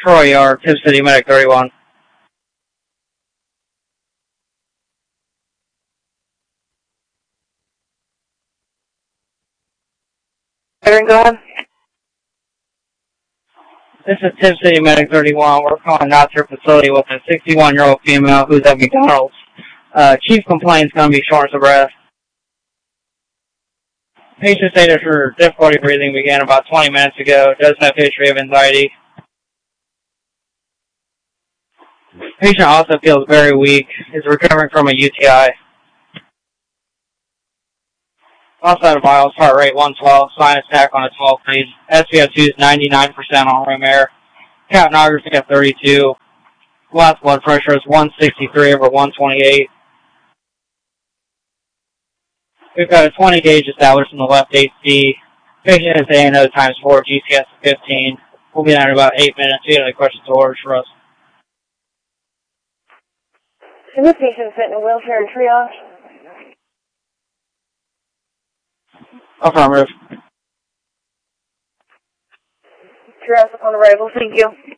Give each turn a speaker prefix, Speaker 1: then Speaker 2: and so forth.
Speaker 1: Troy Yard, Tip City Medic 31.
Speaker 2: Aaron, go ahead.
Speaker 1: This is Tip City Medic 31. We're calling out to your facility with a 61-year-old female who's at McDonald's. Chief complaints going to be shortness of breath. Patient stated her difficulty breathing began about 20 minutes ago. Does have history of anxiety. Patient also feels very weak. Is recovering from a UTI. Also had a vitals, heart rate 112, sinus attack on a 12 lead. SpO2 is 99% on room air. Capnography at 32. Last blood pressure is 163 over 128. We've got a 20 gauge established in the left AC. Patient is ANO times 4, GCS is 15. We'll be down in about 8 minutes. If you have any questions or orders for us.
Speaker 2: Is this patient fit in a wheelchair and triage?
Speaker 1: Affirmative.
Speaker 2: Triage upon arrival, thank you.